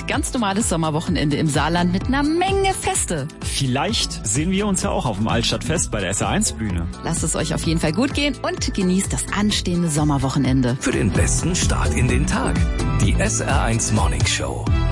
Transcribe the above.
ganz normales Sommerwochenende im Saarland mit einer Menge Feste. Vielleicht sehen wir uns ja auch auf dem Altstadtfest bei der SR1-Bühne. Lasst es euch auf jeden Fall gut gehen und genießt das anstehende Sommerwochenende. Für den besten Start in den Tag. Die SR1 Morning Show.